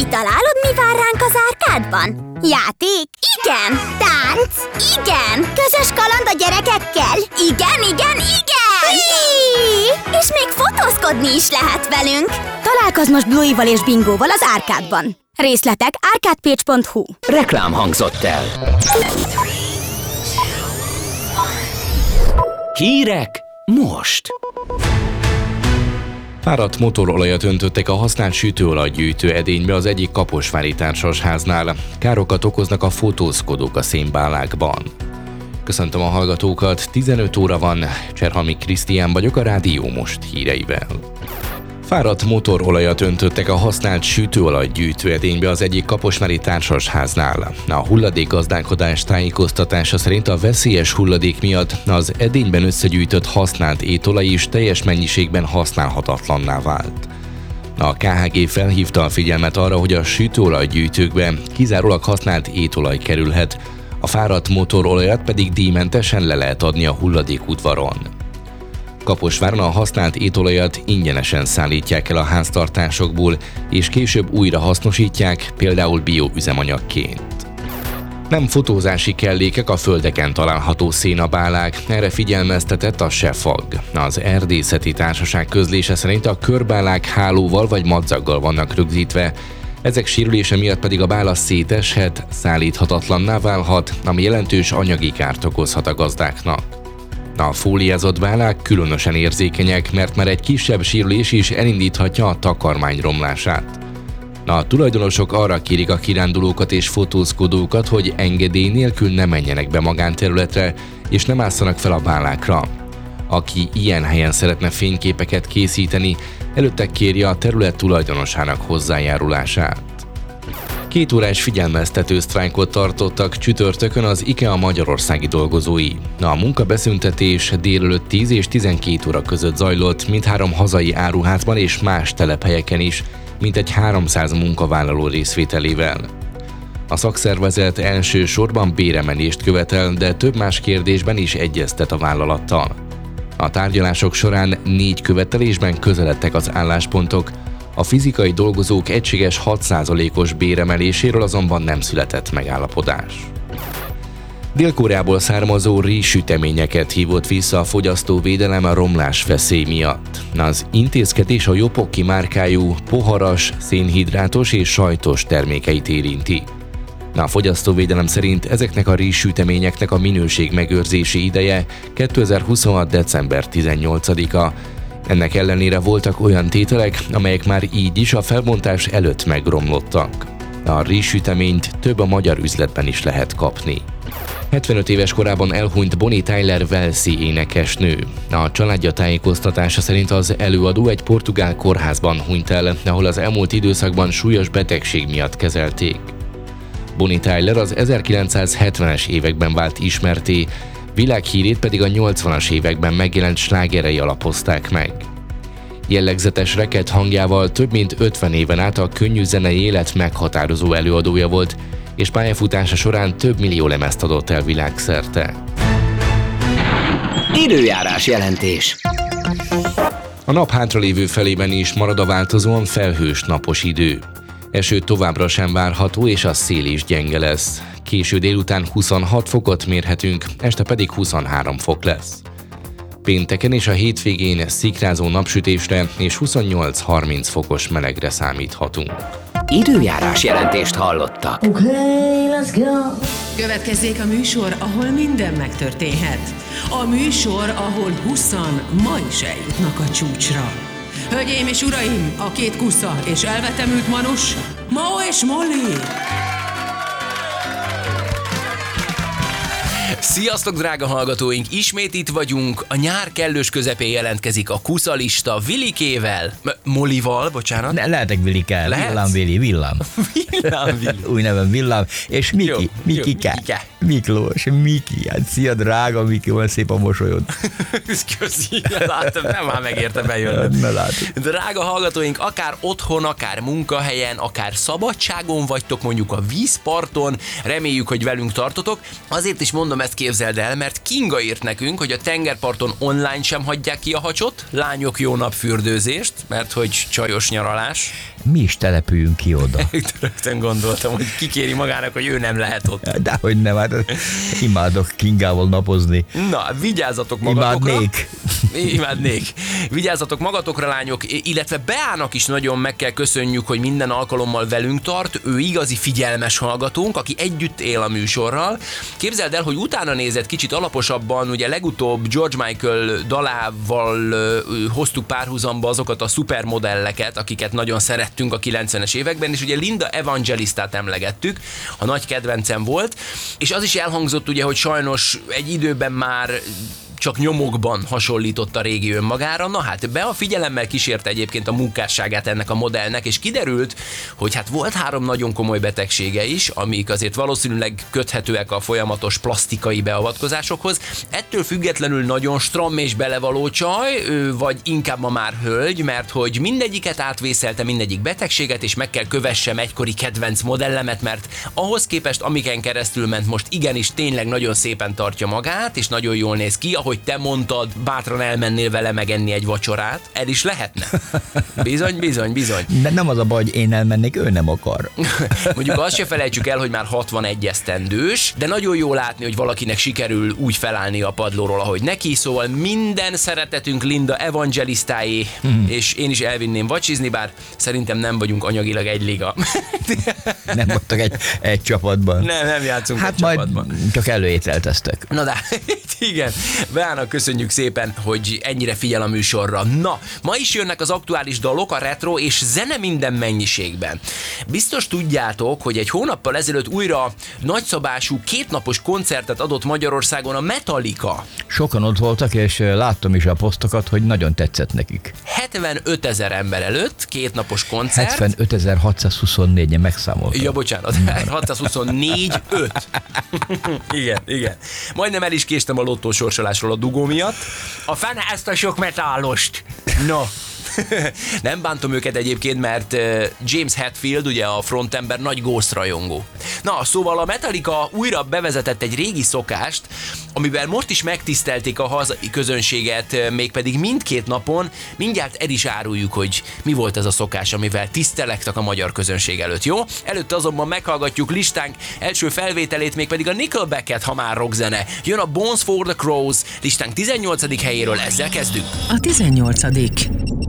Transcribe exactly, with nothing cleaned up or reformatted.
Találod, mi vár ránk az árkádban? Játék? Igen! Tánc? Igen! Közös kaland a gyerekekkel? Igen, igen, igen! Hí! És még fotózkodni is lehet velünk! Találkozz most Bluey-val és Bingóval az árkádban. Részletek arcadepage pont hu. Reklám hangzott el. Hírek most. Fáradt motorolajat öntöttek a használt sütőolajgyűjtő edénybe az egyik kaposvári társasháznál. Károkat okoznak a fotózkodók a szénbálákban. Köszöntöm a hallgatókat, tizenöt óra van, Cserhalmi Krisztián vagyok a Rádió Most híreivel. Fáradt motorolajat öntöttek a használt sütőolajgyűjtő edénybe az egyik kaposvári társasháznál. A hulladékgazdálkodás tájékoztatása szerint a veszélyes hulladék miatt az edényben összegyűjtött használt étolaj is teljes mennyiségben használhatatlanná vált. A ká há gé felhívta a figyelmet arra, hogy a sütőolajgyűjtőkbe kizárólag használt étolaj kerülhet, a fáradt motorolajat pedig díjmentesen le lehet adni a hulladékudvaron. Kaposváron a használt étolajat ingyenesen szállítják el a háztartásokból, és később újra hasznosítják, például bioüzemanyagként. Nem fotózási kellékek a földeken található szénabálák, erre figyelmeztetett a SEFAG. Az Erdészeti Társaság közlése szerint a körbálák hálóval vagy madzaggal vannak rögzítve, ezek sérülése miatt pedig a bála széteshet, szállíthatatlanná válhat, ami jelentős anyagi kárt okozhat a gazdáknak. A fóliázott bálák különösen érzékenyek, mert már egy kisebb sérülés is elindíthatja a takarmány romlását. A tulajdonosok arra kérik a kirándulókat és fotózkodókat, hogy engedély nélkül ne menjenek be magánterületre, és nem ásszanak fel a bálákra. Aki ilyen helyen szeretne fényképeket készíteni, előtte kérje a terület tulajdonosának hozzájárulását. Két órás figyelmeztető sztrájkot tartottak csütörtökön az IKEA magyarországi dolgozói. A munkabeszüntetés délelőtt tíz és tizenkét óra között zajlott mindhárom hazai áruházban és más telephelyeken is, mintegy háromszáz munkavállaló részvételével. A szakszervezet elsősorban béremelést követel, de több más kérdésben is egyeztet a vállalattal. A tárgyalások során négy követelésben közeledtek az álláspontok, a fizikai dolgozók egységes hat százalékos béremeléséről azonban nem született megállapodás. Dél-Koreából származó rizssüteményeket hívott vissza a fogyasztóvédelem a romlás veszély miatt. Az intézkedés a Jopoki márkájú poharas, szénhidrátos és sajtos termékeit érinti. A fogyasztóvédelem szerint ezeknek a rizssüteményeknek a minőség megőrzési ideje kétezer-huszonhat. december tizennyolcadika. Ennek ellenére voltak olyan tételek, amelyek már így is a felbontás előtt megromlottak. A rizssüteményt több a magyar üzletben is lehet kapni. hetvenöt éves korában elhunyt Bonnie Tyler walesi énekesnő. A családja tájékoztatása szerint az előadó egy portugál kórházban hunyt el, ahol az elmúlt időszakban súlyos betegség miatt kezelték. Bonnie Tyler az ezerkilencszázhetvenes években vált ismertté, világhírét pedig a nyolcvanas években megjelent slágerei alapozták meg. Jellegzetes reket hangjával több mint ötven éven át a könnyű zenei élet meghatározó előadója volt, és pályafutása során több millió lemezt adott el világszerte. Időjárás jelentés. A nap hátralévő felében is marad a változóan felhős napos idő. Eső továbbra sem várható, és a szél is gyenge lesz. Késő délután huszonhat fokot mérhetünk, este pedig huszonhárom fok lesz. Pénteken és a hétvégén szikrázó napsütésre és huszonnyolc-harminc fokos melegre számíthatunk. Időjárás jelentést hallottak. Okay, let's go. Következzék a műsor, ahol minden megtörténhet. A műsor, ahol huszan ma is eljutnak a csúcsra. Hölgyeim és uraim, a két kusza és elvetemült manus, Mao és Molly! Sziasztok, drága hallgatóink! Ismét itt vagyunk, a nyár kellős közepén jelentkezik a kuszalista Vilikével, M- Molival, bocsánat. Ne, lehetek Vilikkel, Lehetsz? Villám Vili, Villám. Villám Vili. Új nevem Villám, és Miki, Jó, jó, Mikike, Mikike. Miklós, Miki, hát szia drága Miki, van szép a mosolyod. Köszi, látom, nem már megérte bejönni. Ne látod. Drága hallgatóink, akár otthon, akár munkahelyen, akár szabadságon vagytok, mondjuk a vízparton, reméljük, hogy velünk tartotok. Azért is mondom ezt Azért képzeld el, mert Kinga írt nekünk, hogy a tengerparton online sem hagyják ki a hacsot, lányok jó napfürdőzést, mert hogy csajos nyaralás. Mi is települjünk ki oda. Rögtön gondoltam, hogy kikéri magának, hogy ő nem lehet ott. Dehogy nem, hát imádok Kingával napozni. Na, vigyázzatok magatokra. Imádnék. Imádnék. Vigyázzatok magatokra, lányok, illetve Beának is nagyon meg kell köszönjük, hogy minden alkalommal velünk tart. Ő igazi figyelmes hallgatónk, aki együtt él a műsorral. Képzeld el, hogy utána nézett kicsit alaposabban, ugye legutóbb George Michael dalával ö, hoztuk párhuzamba azokat a szupermodelleket, akiket nagyon szerettünk a kilencvenes években, és ugye Linda Evangelistát emlegettük, a nagy kedvencem volt, és az is elhangzott ugye, hogy sajnos egy időben már csak nyomokban hasonlított a régi önmagára. Na hát, Bea figyelemmel kísérte egyébként a munkásságát ennek a modellnek, és kiderült, hogy hát volt három nagyon komoly betegsége is, amik azért valószínűleg köthetőek a folyamatos plastikai beavatkozásokhoz. Ettől függetlenül nagyon stram és belevaló csaj, vagy inkább ma már hölgy, mert hogy mindegyiket átvészelte, mindegyik betegséget, és meg kell kövessem egykori kedvenc modellemet, mert ahhoz képest, amiken keresztül ment, most igenis tényleg nagyon szépen tartja magát, és nagyon jól néz ki, ahogy te mondtad, bátran elmennél vele megenni egy vacsorát, el is lehetne. Bizony, bizony, bizony. De nem az a baj, hogy én elmennék, ő nem akar. Mondjuk azt se felejtsük el, hogy már hatvanegy esztendős, de nagyon jó látni, hogy valakinek sikerül úgy felállni a padlóról, ahogy neki, szóval minden szeretetünk Linda Evangelistáé, hmm. és én is elvinném vacsizni, bár szerintem nem vagyunk anyagilag egy liga. Nem voltak egy, egy csapatban. Nem, nem játszunk hát egy csapatban. majd csak előételteztek. Na de, igen, Beának köszönjük szépen, hogy ennyire figyel a műsorra. Na, ma is jönnek az aktuális dalok, a retro és zene minden mennyiségben. Biztos tudjátok, hogy egy hónappal ezelőtt újra nagyszabású kétnapos koncertet adott Magyarországon a Metallica. Sokan ott voltak, és láttam is a posztokat, hogy nagyon tetszett nekik. hetvenötezer ember előtt, kétnapos koncert. hetvenötezer-hatszázhuszonnégy-en megszámoltam. Ja, bocsánat, hatszázhuszonnégy öt. Igen, igen. Majdnem el is késtem a lottósorsolásról a dugó miatt. A fene ezt a sok metálost. No. Nem bántom őket egyébként, mert James Hetfield, ugye a frontember, nagy Ghost rajongó. Na, szóval a Metallica újra bevezetett egy régi szokást, amivel most is megtisztelték a hazai közönséget, mégpedig mindkét napon. Mindjárt el is áruljuk, hogy mi volt ez a szokás, amivel tisztelektek a magyar közönség előtt, jó? Előtte azonban meghallgatjuk listánk első felvételét, mégpedig a Nickelbacket, ha már rockzene. Jön a Bones for the Crows, listánk tizennyolcadik helyéről, ezzel kezdünk. A tizennyolcadik